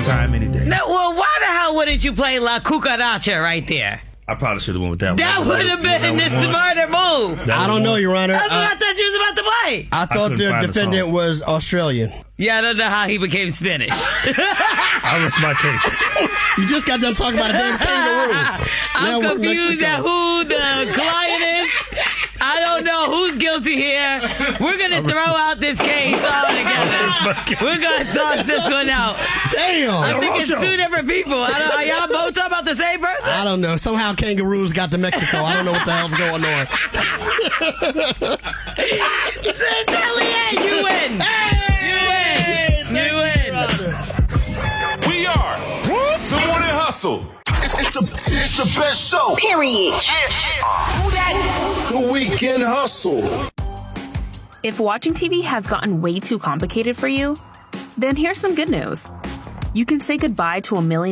Anytime, any day. No, well, why the hell wouldn't you play La Cucaracha right there? I probably should have went with that one. That would have been the smarter move. I don't know, Your Honor. That's what I thought you was about to play. I thought the defendant was Australian. Yeah, I don't know how he became Spanish. I rest my case. You just got done talking about a damn kangaroo. I'm confused at who the client is. I don't know who's guilty here. We're going to throw out this case altogether. We're going to toss this one out. Damn. I think it's two different people. Are y'all both talking about the same person? I don't know. Somehow kangaroos got to Mexico. I don't know what the hell's going on. Leanne, you win. Hey! You win. We are the Morning Hustle. It's the best show. Period. Who that? The Weekend Hustle. If watching TV has gotten way too complicated for you, then here's some good news. You can say goodbye to $1 million